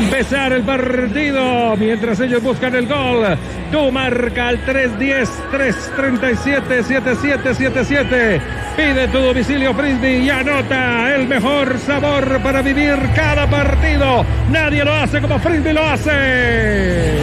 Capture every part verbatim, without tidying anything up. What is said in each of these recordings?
empezar el partido. Mientras ellos buscan el gol, tú marca al tres diez, tres treinta y siete, setenta y siete setenta y siete. Pide tu domicilio Frisbee y anota el mejor sabor para vivir cada partido. Nadie lo hace como Frisbee lo hace.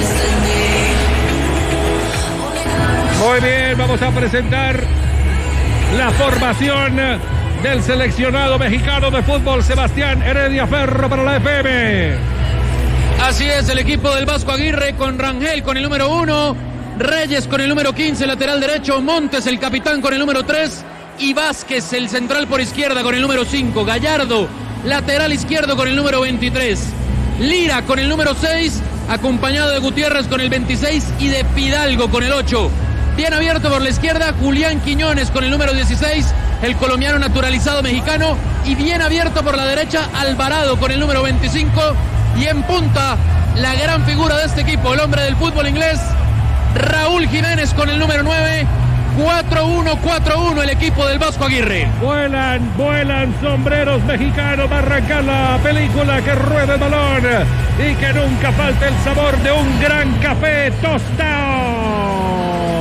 Muy bien, vamos a presentar la formación del seleccionado mexicano de fútbol, Sebastián Heredia Ferro, para la F M. Así es, el equipo del Vasco Aguirre con Rangel con el número uno, Reyes con el número quince, lateral derecho, Montes el capitán con el número tres y Vázquez el central por izquierda con el número cinco, Gallardo lateral izquierdo con el número veintitrés, Lira con el número seis, acompañado de Gutiérrez con el veintiséis y de Fidalgo con el ocho. Bien abierto por la izquierda, Julián Quiñones con el número dieciséis, el colombiano naturalizado mexicano, y bien abierto por la derecha, Alvarado con el número veinticinco, y en punta, la gran figura de este equipo, el hombre del fútbol inglés, Raúl Jiménez con el número nueve. cuatro uno, cuatro uno el equipo del Vasco Aguirre. Vuelan, vuelan sombreros mexicanos. Va a arrancar la película, que rueda el balón y que nunca falte el sabor de un gran café tostado.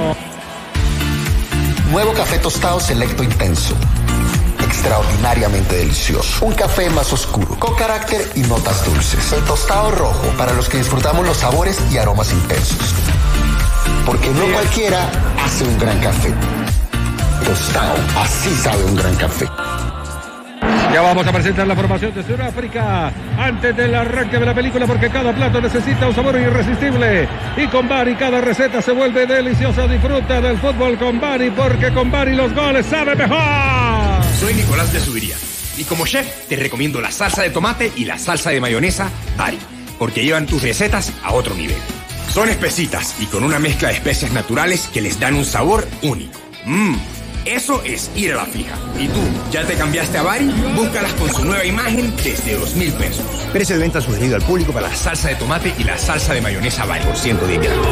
Nuevo café tostado selecto intenso. Extraordinariamente delicioso. Un café más oscuro, con carácter y notas dulces. El tostado rojo, para los que disfrutamos los sabores y aromas intensos. Porque no cualquiera hace un gran café. Tostado, así sabe un gran café. Ya vamos a presentar la formación de Sudáfrica antes del arranque de la película, porque cada plato necesita un sabor irresistible. Y con Bari cada receta se vuelve deliciosa. Disfruta del fútbol con Bari, porque con Bari los goles saben mejor. Soy Nicolás de Subiría y como chef te recomiendo la salsa de tomate y la salsa de mayonesa Bari, porque llevan tus recetas a otro nivel. Son espesitas y con una mezcla de especias naturales que les dan un sabor único. Mmm, eso es ir a la fija. ¿Y tú, ya te cambiaste a Bari? Búscalas con su nueva imagen desde dos mil pesos. Precio de venta sugerido al público para la salsa de tomate y la salsa de mayonesa Bari por ciento diez gramos.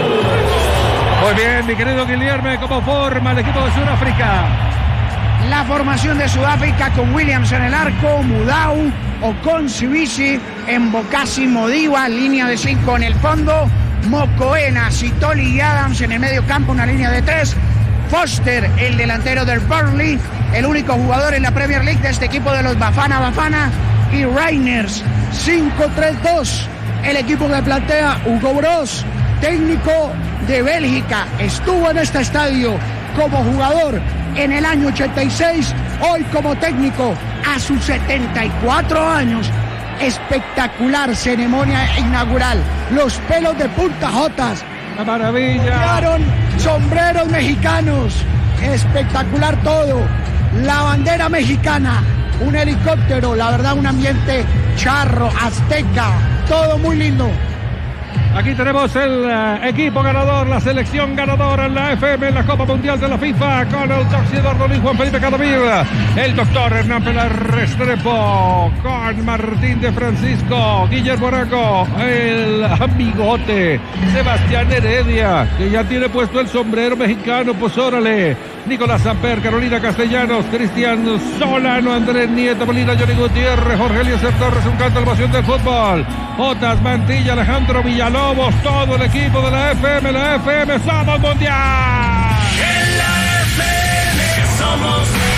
Muy bien, mi querido Guillermo, ¿cómo forma el equipo de Sudáfrica? La formación de Sudáfrica con Williams en el arco, Mudau, Ocon, Sibisi, Mbokasi, Modiwa, línea de cinco en el fondo, Mokoena, Sitoli y Adams en el medio campo, una línea de tres, Foster, el delantero del Burnley, el único jugador en la Premier League de este equipo de los Bafana Bafana, y Reiners, cinco tres dos, el equipo que plantea Hugo Bros, técnico de Bélgica, estuvo en este estadio como jugador en el año ochenta y seis, hoy como técnico a sus setenta y cuatro años. Espectacular ceremonia inaugural, los pelos de punta jotas, ¡la maravilla! Tiraron sombreros mexicanos, espectacular todo, la bandera mexicana, un helicóptero, la verdad un ambiente charro, azteca, todo muy lindo. Aquí tenemos el uh, equipo ganador, la selección ganadora en la F M, en la Copa Mundial de la FIFA, con el Toxi Eduardo Luis, Juan Felipe Cadamir, el doctor Hernán Pelar Restrepo, con Martín de Francisco, Guillermo Arango, el amigote Sebastián Heredia, que ya tiene puesto el sombrero mexicano, pues órale, Nicolás Samper, Carolina Castellanos, Cristian Solano, Andrés Nieto, Molina, Johnny Gutiérrez, Jorge Eliezer Torres, un canto de emoción del fútbol, Otas Mantilla, Alejandro Villalobos, todo el equipo de la F M, la F M somos mundial. En la F M somos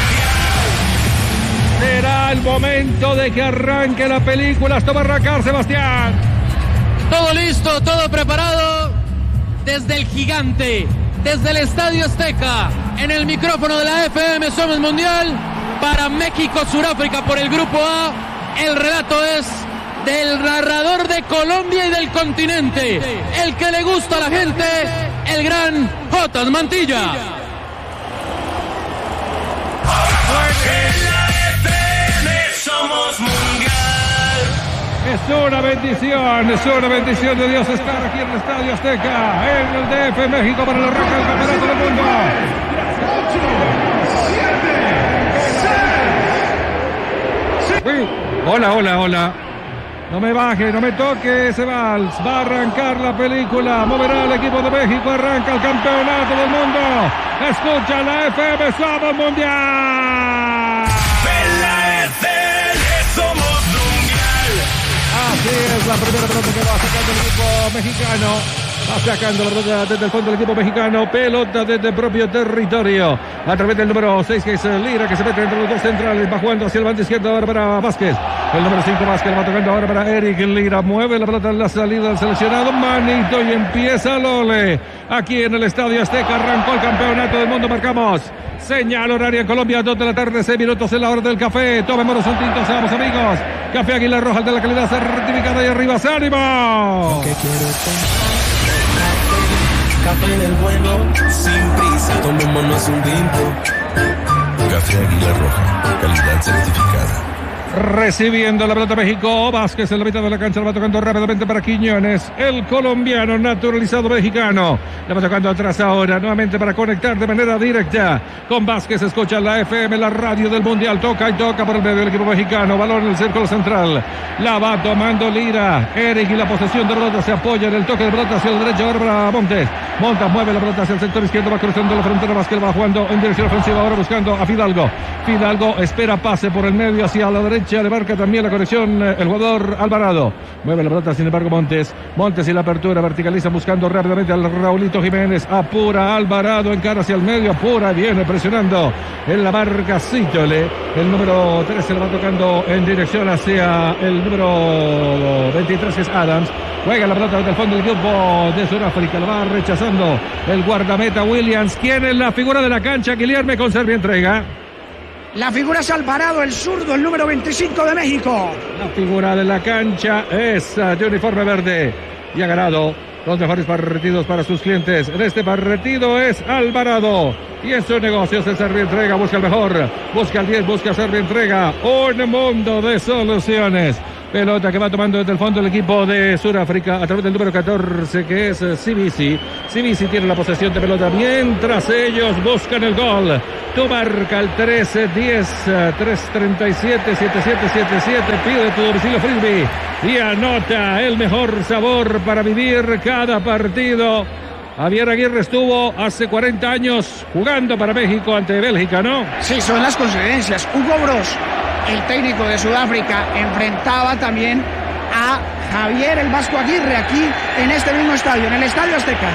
mundial. Será el momento de que arranque la película. Esto va a arrancar, Sebastián. Todo listo, todo preparado. Desde el gigante, desde el Estadio Azteca, en el micrófono de la F M somos mundial. Para México, Sudáfrica por el grupo A. El relato es del narrador de Colombia y del continente, el que le gusta a la gente, el gran Jotas Mantilla. En la F M somos mundial. Es una bendición, es una bendición de Dios estar aquí en el Estadio Azteca, en el D F México, para el arranque del Campeonato del Mundo. Sí. Hola, hola, hola. No me baje, no me toque ese vals. Va a arrancar la película. Moverá el equipo de México. Arranca el campeonato del mundo. Escucha la F M, somos mundial. En la F M somos mundial. Así es, la primera pelota que va sacando el equipo mexicano. Va sacando la pelota desde el fondo del equipo mexicano. Pelota desde el propio territorio. A través del número seis, que es Lira, que se mete entre los dos centrales. Va jugando hacia el bando izquierdo ahora para Vázquez. El número cinco, Vázquez, va tocando ahora para Eric Lira. Mueve la pelota en la salida del seleccionado. Manito y empieza Lole. Aquí en el Estadio Azteca arrancó el campeonato del mundo. Marcamos señal horaria en Colombia, dos de la tarde, seis minutos en la hora del café. Tomémonos un tinto, seamos amigos. Café Águila Roja, de la calidad certificada y arriba, ánimo. Café del bueno, sin prisa, tomémonos un tinto. Café Águila Roja, calidad certificada. Recibiendo la pelota México, Vázquez en la mitad de la cancha, la va tocando rápidamente para Quiñones, el colombiano naturalizado mexicano. La va tocando atrás ahora, nuevamente para conectar de manera directa con Vázquez. Escucha la F M, la radio del Mundial, toca y toca por el medio del equipo mexicano. Balón en el círculo central, la va tomando Lira. Eric, y la posesión de pelota se apoya en el toque de pelota hacia la derecha ahora para Montes. Montes mueve la pelota hacia el sector izquierdo, va cruzando la frontera. Vázquez va jugando en dirección ofensiva ahora buscando a Fidalgo. Fidalgo espera pase por el medio hacia la derecha. Le marca también la conexión el jugador Alvarado. Mueve la pelota, sin embargo, Montes. Montes y la apertura, verticaliza buscando rápidamente al Raulito Jiménez. Apura Alvarado, encara hacia el medio, apura, viene presionando en la marca Cítole. El número trece le va tocando en dirección hacia el número veintitrés, que es Adams. Juega la pelota desde el fondo del grupo de Sudáfrica. La va rechazando el guardameta Williams. ¿Quién es la figura de la cancha? Guilherme conserva entrega. La figura es Alvarado, el zurdo, el número veinticinco de México. La figura de la cancha es de uniforme verde y ha ganado los mejores partidos para sus clientes. En este partido es Alvarado y en sus negocios el Servientrega busca el mejor, busca el diez, busca Servientrega. Un mundo de soluciones. Pelota que va tomando desde el fondo el equipo de Sudáfrica a través del número catorce, que es Sibisi. Sibisi tiene la posesión de pelota mientras ellos buscan el gol. Tu marca el trece diez tres treinta y siete setenta y siete setenta y siete. Pide tu domicilio Frisbee y anota el mejor sabor para vivir cada partido. Javier Aguirre estuvo hace cuarenta años jugando para México ante Bélgica, ¿no? Sí, son las coincidencias. Hugo Bros, el técnico de Sudáfrica, enfrentaba también a Javier el Vasco Aguirre aquí en este mismo estadio, en el Estadio Azteca.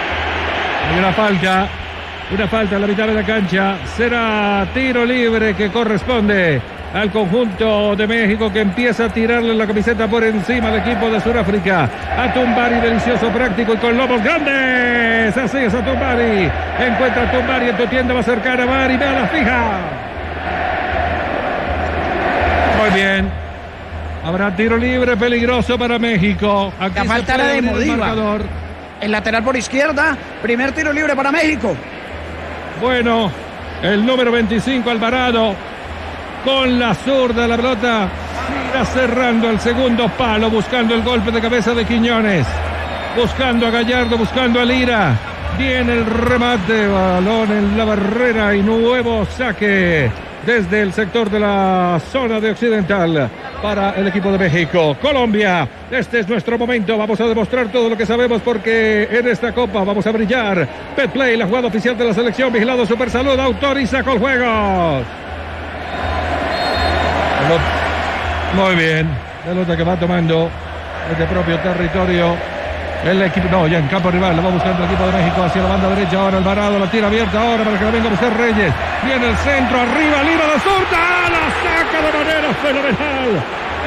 Hay una falta, una falta en la mitad de la cancha. Será tiro libre que corresponde al conjunto de México, que empieza a tirarle la camiseta por encima al equipo de Sudáfrica. A Tumbari, delicioso, práctico y con lomos grandes. Así es, a Tumbari. Encuentra a Tumbari en tu tienda más cercana, Mari, ve a la fija. Muy bien. Habrá tiro libre peligroso para México. Aquí la falta era de Modiva. El, el lateral por izquierda. Primer tiro libre para México. Bueno, el número veinticinco, Alvarado, con la zurda, la pelota irá cerrando el segundo palo, buscando el golpe de cabeza de Quiñones. Buscando a Gallardo, buscando a Lira. Viene el remate, balón en la barrera y nuevo saque desde el sector de la zona de occidental para el equipo de México. Colombia, este es nuestro momento, vamos a demostrar todo lo que sabemos porque en esta copa vamos a brillar. Betplay, la jugada oficial de la selección, vigilado Super Salud, autoriza con juegos. Muy bien, pelota que va tomando desde propio territorio el equipo, no, ya en campo rival, la va buscando el equipo de México hacia la banda derecha, ahora Alvarado, la tira abierta ahora para que la venga a buscar Reyes, viene el centro, arriba, Lira de zurda, la saca de manera fenomenal.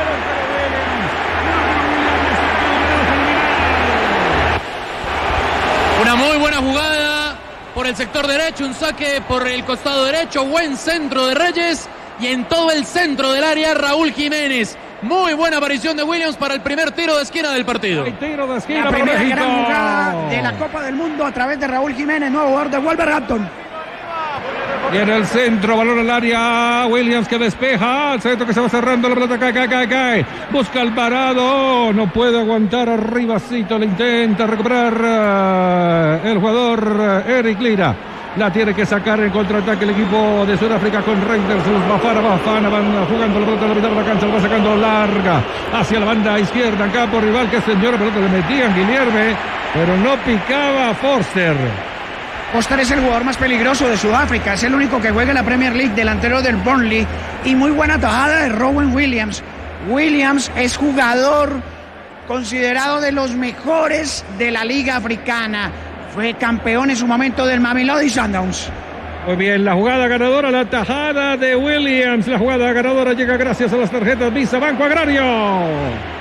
Una muy buena jugada por el sector derecho, un saque por el costado derecho, buen centro de Reyes y en todo el centro del área Raúl Jiménez. Muy buena aparición de Williams para el primer tiro de esquina del partido. El tiro de esquina la para primera México. gran jugada de la Copa del Mundo a través de Raúl Jiménez, nuevo jugador de Wolverhampton. Y en el centro, balón al área, Williams que despeja, al centro que se va cerrando, la pelota cae, cae, cae, cae. Busca Alvarado, no puede aguantar, arribacito, le intenta recuperar uh, el jugador uh, Eric Lira. La tiene que sacar en contraataque el equipo de Sudáfrica con Reinders. Bafana, Bafana van jugando la pelota en la mitad de la cancha. La va sacando larga hacia la banda izquierda. En campo rival, que señor, pelota le metían Guilherme, pero no picaba Forster. Forster es el jugador más peligroso de Sudáfrica. Es el único que juega en la Premier League, delantero del Burnley. Y muy buena tajada de Rowan Williams. Williams es jugador considerado de los mejores de la Liga Africana. Fue campeón en su momento del Mamelodi Sundowns. Muy bien, la jugada ganadora, la tajada de Williams. La jugada ganadora llega gracias a las tarjetas Visa Banco Agrario.